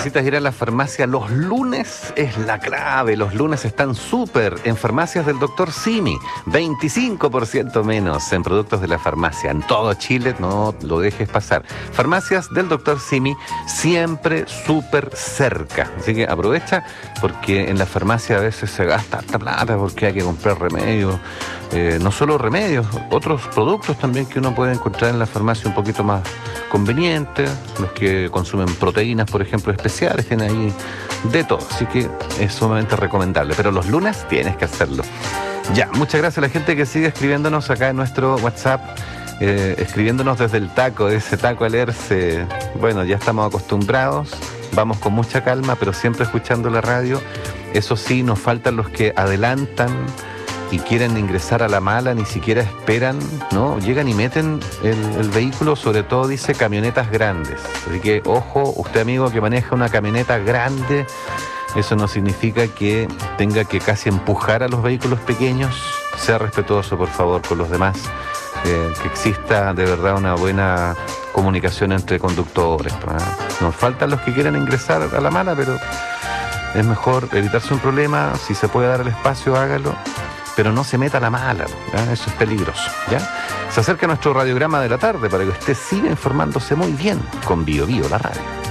necesitas ir a la farmacia los lunes, es la clave. Los lunes están súper en farmacias del Dr. Simi. 25% menos en productos de la farmacia. En todo Chile, no lo dejes pasar. Farmacias del Dr. Simi siempre súper cerca. Así que aprovecha, porque en la farmacia a veces se gasta harta plata porque hay que comprar remedios. No solo remedios, otros productos también que uno puede encontrar en la farmacia un poquito más convenientes. Los que consumen proteínas, por ejemplo, especiales, tienen ahí de todo. Así que es sumamente recomendable. Pero los lunes tienes que hacerlo. Ya, muchas gracias a la gente que sigue escribiéndonos acá en nuestro WhatsApp. Escribiéndonos desde el taco, ese taco alerce. Bueno, ya estamos acostumbrados. Vamos con mucha calma, pero siempre escuchando la radio. Eso sí, nos faltan los que adelantan y quieren ingresar a la mala, ni siquiera esperan, ¿no? Llegan y meten el vehículo, sobre todo dice camionetas grandes. Así que, ojo, usted amigo que maneja una camioneta grande, eso no significa que tenga que casi empujar a los vehículos pequeños. Sea respetuoso, por favor, con los demás. Que exista de verdad una buena comunicación entre conductores. Nos faltan los que quieran ingresar a la mala, pero es mejor evitarse un problema. Si se puede dar el espacio, hágalo, pero no se meta a la mala, ¿ya? Eso es peligroso, ¿ya? Se acerca nuestro radiograma de la tarde para que usted siga informándose muy bien con Bio Bio, la radio.